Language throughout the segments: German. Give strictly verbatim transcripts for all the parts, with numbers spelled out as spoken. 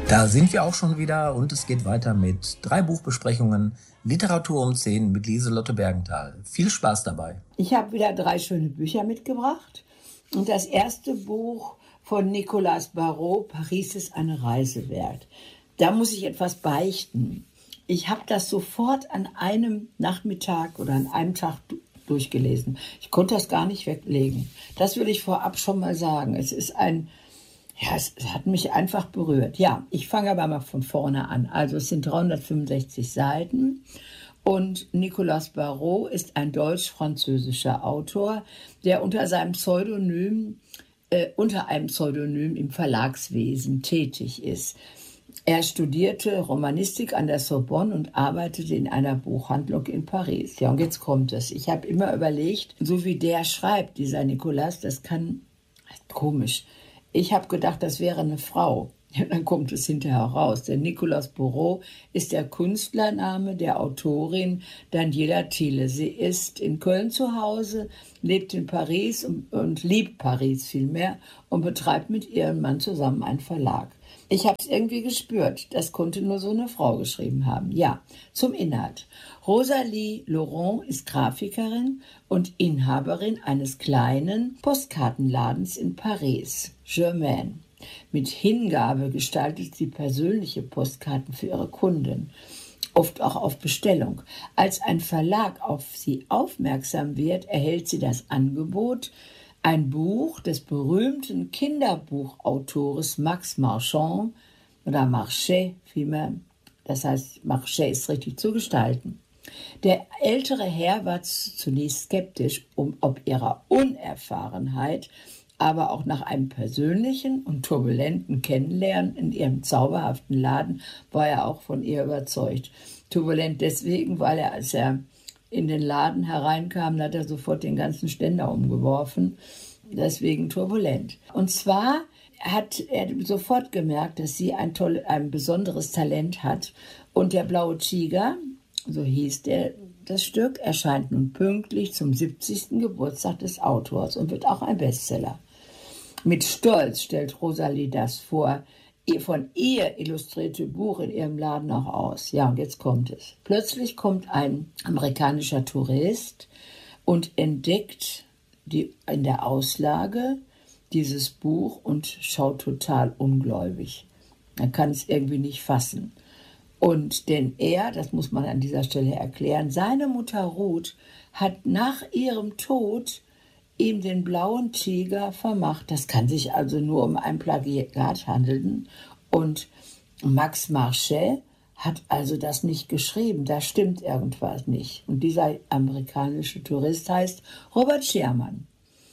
Da sind wir auch schon wieder und es geht weiter mit drei Buchbesprechungen Literatur um zehn mit Lieselotte Bergenthal. Viel Spaß dabei. Ich habe wieder drei schöne Bücher mitgebracht. Und das erste Buch von Nicolas Barrot, Paris ist eine Reise wert. Da muss ich etwas beichten. Ich habe das sofort an einem Nachmittag oder an einem Tag durchgelesen. Ich konnte das gar nicht weglegen. Das will ich vorab schon mal sagen. Es ist ein Ja, es hat mich einfach berührt. Ja, ich fange aber mal von vorne an. Also es sind dreihundertfünfundsechzig Seiten und Nicolas Barrot ist ein deutsch-französischer Autor, der unter seinem Pseudonym, äh, unter einem Pseudonym im Verlagswesen tätig ist. Er studierte Romanistik an der Sorbonne und arbeitete in einer Buchhandlung in Paris. Ja, und jetzt kommt es. Ich habe immer überlegt, so wie der schreibt, dieser Nicolas, das kann, komisch. Ich habe gedacht, das wäre eine Frau. Ja, dann kommt es hinterher raus. Der Nicolas Barrot ist der Künstlername der Autorin Daniela Thiele. Sie ist in Köln zu Hause, lebt in Paris und, und liebt Paris vielmehr und betreibt mit ihrem Mann zusammen einen Verlag. Ich habe es irgendwie gespürt. Das konnte nur so eine Frau geschrieben haben. Ja, zum Inhalt. Rosalie Laurent ist Grafikerin und Inhaberin eines kleinen Postkartenladens in Paris, Germaine. Mit Hingabe gestaltet sie persönliche Postkarten für ihre Kunden, oft auch auf Bestellung. Als ein Verlag auf sie aufmerksam wird, erhält sie das Angebot, ein Buch des berühmten Kinderbuchautors Max Marchand oder Marchais vielmehr, das heißt Marchais ist richtig zu gestalten. Der ältere Herr war zunächst skeptisch, um ob ihrer Unerfahrenheit, aber auch nach einem persönlichen und turbulenten Kennenlernen in ihrem zauberhaften Laden war er auch von ihr überzeugt. Turbulent deswegen, weil er, als er in den Laden hereinkam, hat er sofort den ganzen Ständer umgeworfen. Deswegen turbulent. Und zwar hat er sofort gemerkt, dass sie ein, toll, ein besonderes Talent hat. Und der Blaue Tiger, so hieß der, das Stück, erscheint nun pünktlich zum siebzigsten Geburtstag des Autors und wird auch ein Bestseller. Mit Stolz stellt Rosalie das vor, ihr von ihr illustrierte Buch in ihrem Laden auch aus. Ja, und jetzt kommt es. Plötzlich kommt ein amerikanischer Tourist und entdeckt die, in der Auslage dieses Buch und schaut total ungläubig. Er kann es irgendwie nicht fassen. Und denn er, das muss man an dieser Stelle erklären, seine Mutter Ruth hat nach ihrem Tod ihm den Blauen Tiger vermacht. Das kann sich also nur um ein Plagiat handeln. Und Max Marchais hat also das nicht geschrieben. Da stimmt irgendwas nicht. Und dieser amerikanische Tourist heißt Robert Sherman.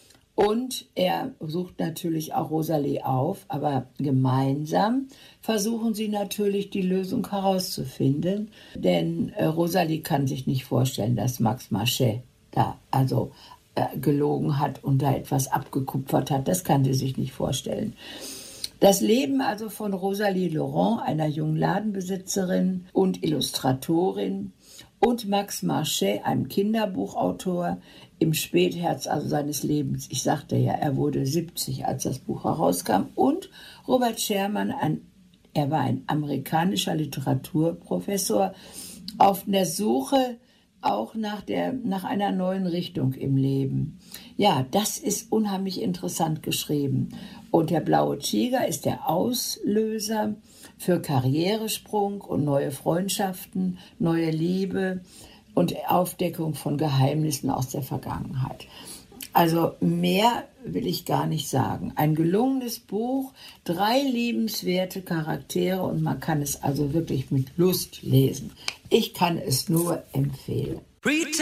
Und er sucht natürlich auch Rosalie auf, aber gemeinsam versuchen sie natürlich die Lösung herauszufinden, denn äh, Rosalie kann sich nicht vorstellen, dass Max Marchais da also äh, gelogen hat und da etwas abgekupfert hat. Das kann sie sich nicht vorstellen. Das Leben also von Rosalie Laurent, einer jungen Ladenbesitzerin und Illustratorin, und Max Marchais, einem Kinderbuchautor, im Spätherz also seines Lebens. Ich sagte ja, er wurde siebzig, als das Buch herauskam. Und Robert Sherman, ein, er war ein amerikanischer Literaturprofessor, auf der Suche auch nach, der, nach einer neuen Richtung im Leben. Ja, das ist unheimlich interessant geschrieben. Und der Blaue Tiger ist der Auslöser für Karrieresprung und neue Freundschaften, neue Liebe und Aufdeckung von Geheimnissen aus der Vergangenheit. Also mehr will ich gar nicht sagen. Ein gelungenes Buch, drei liebenswerte Charaktere und man kann es also wirklich mit Lust lesen. Ich kann es nur empfehlen.